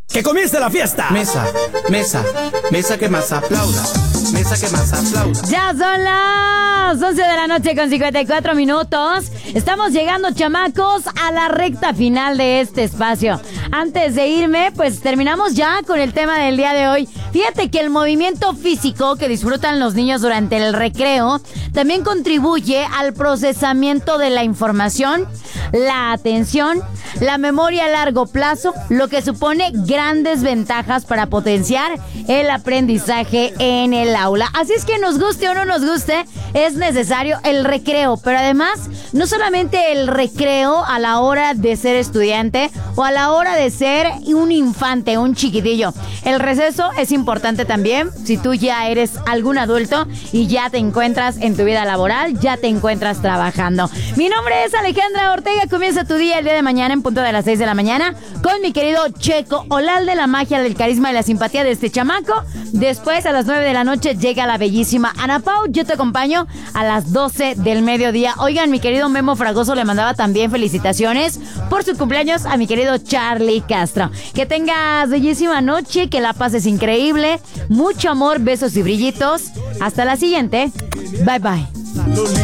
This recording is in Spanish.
¡Que comience la fiesta! Mesa, mesa, mesa que más aplauda. Mesa que más aplauda. Ya son las 11 de la noche con 54 minutos. Estamos llegando, chamacos, a la recta final de este espacio. Antes de irme, pues terminamos ya con el tema del día de hoy. Fíjate que el movimiento físico que disfrutan los niños durante el recreo también contribuye al procesamiento de la información, la atención, la memoria a largo plazo, lo que supone grandes ventajas para potenciar el aprendizaje en el aula. Así es que nos guste o no nos guste, es necesario el recreo, pero además no solamente el recreo a la hora de ser estudiante o a la hora de ser un infante, un chiquitillo. El receso es importante también si tú ya eres algún adulto y ya te encuentras en tu vida laboral, ya te encuentras trabajando. Mi nombre es Alejandra Ortega. Comienza tu día el día de mañana en punto de las 6 de la mañana con mi querido Checo Olal, de la magia, del carisma y la simpatía de este chamaco. Después, a las 9 de la noche, llega la bellísima Ana Pau. Yo te acompaño a las 12 del mediodía. Oigan, mi querido Memo Fragoso le mandaba también felicitaciones por su cumpleaños a mi querido Charlie Castro. Que tengas bellísima noche, que la pases increíble. Mucho amor, besos y brillitos. Hasta la siguiente. Bye, bye.